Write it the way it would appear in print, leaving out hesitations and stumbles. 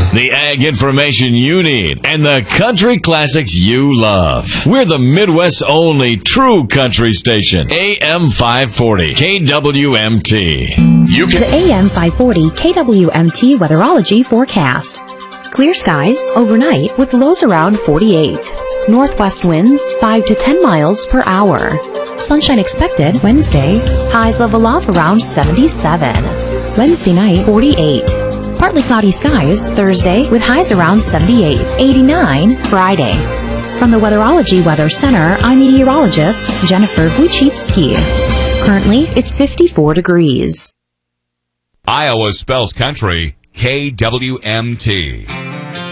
The ag information you need and the country classics you love. We're the Midwest's only true country station. AM 540 KWMT. The AM 540 KWMT Weatherology forecast. Clear skies overnight with lows around 48. Northwest winds 5 to 10 miles per hour. Sunshine expected Wednesday. Highs level off around 77. Wednesday night 48. Partly cloudy skies Thursday with highs around 78. 89 Friday. From the Weatherology Weather Center, I'm meteorologist Jennifer Wojcicki. Currently, it's 54 degrees. Iowa spells country KWMT.